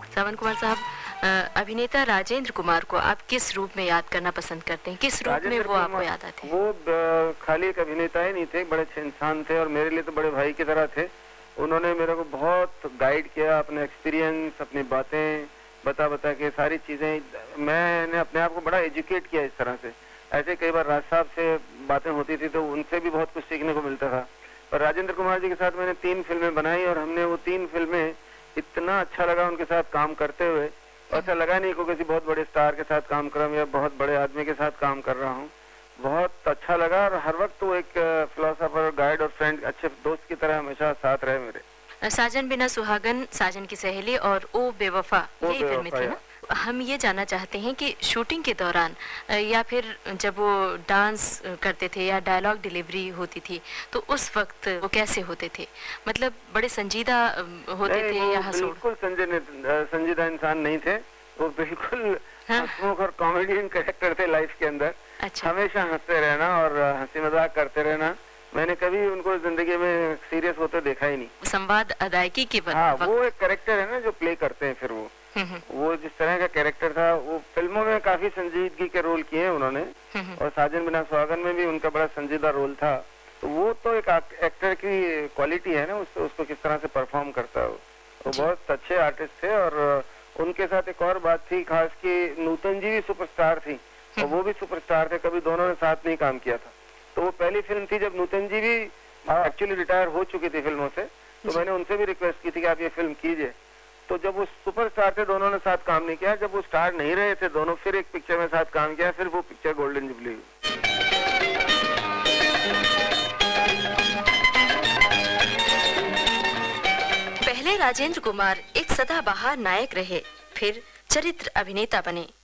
सावन कुमार साहब, अभिनेता राजेंद्र कुमार को आप किस रूप में याद करना पसंद करते हैं? किस रूप में वो आपको याद आते हैं? वो खाली एक अभिनेता ही नहीं थे, बड़े अच्छे इंसान थे और मेरे लिए तो बड़े भाई की तरह थे। उन्होंने मेरे को बहुत गाइड किया, अपने एक्सपीरियंस, अपनी बातें बता के सारी चीजें। मैंने अपने आप को बड़ा एजुकेट किया इस तरह से। ऐसे कई बार राज साहब से बातें होती थी तो उनसे भी बहुत कुछ सीखने को मिलता था। और राजेंद्र कुमार जी के साथ मैंने 3 फिल्में बनाई और हमने वो 3 फिल्में, इतना अच्छा लगा उनके साथ काम करते हुए। ऐसा लगा नहीं को किसी बहुत बड़े स्टार के साथ काम कर रहा हूँ या बहुत बड़े आदमी के साथ काम कर रहा हूँ। बहुत अच्छा लगा और हर वक्त वो एक फिलोसोफर, गाइड और फ्रेंड, अच्छे दोस्त की तरह हमेशा साथ रहे मेरे। साजन बिना सुहागन, साजन की सहेली और ओ बेवफा, यही फिल्में थी ना? हम ये जानना चाहते हैं कि शूटिंग के दौरान या फिर जब वो डांस करते थे या डायलॉग डिलीवरी होती थी तो उस वक्त वो कैसे होते थे? मतलब बड़े संजीदा होते थे या हंसमुख? बिल्कुल संजीदा इंसान नहीं थे वो, बिल्कुल हंसमुख और कॉमेडियन कैरेक्टर थे लाइफ के अंदर। अच्छा। हमेशा हंसते रहना और हंसी मजाक करते रहना। मैंने कभी उनको जिंदगी में सीरियस होते देखा ही नहीं। संवाद अदायगी के वक्त। हाँ, वो एक कैरेक्टर है ना जो प्ले करते हैं फिर वो जिस तरह का कैरेक्टर था, वो फिल्मों में काफी संजीदगी के रोल किए हैं उन्होंने और साजन बिना सुहागन में भी उनका बड़ा संजीदा रोल था। तो वो तो एक एक्टर की क्वालिटी है ना, उसको किस तरह से परफॉर्म करता है वो बहुत अच्छे आर्टिस्ट थे। और उनके साथ एक और बात थी खास की, नूतन जी भी सुपरस्टार थी और वो भी सुपरस्टार थे, कभी दोनों ने साथ नहीं काम किया था। तो वो पहली फिल्म थी जब नूतन जी भी एक्चुअली रिटायर हो चुकी थी फिल्मों से, तो मैंने उनसे भी रिक्वेस्ट की थी कि आप ये फिल्म कीजिए। तो जब वो सुपरस्टार थे दोनों ने साथ काम नहीं किया, जब वो स्टार नहीं रहे थे दोनों, फिर एक पिक्चर में साथ काम किया, फिर वो पिक्चर गोल्डन जुबली हुई। पहले राजेंद्र कुमार एक सदाबहार नायक रहे, फिर चरित्र अभिनेता बने।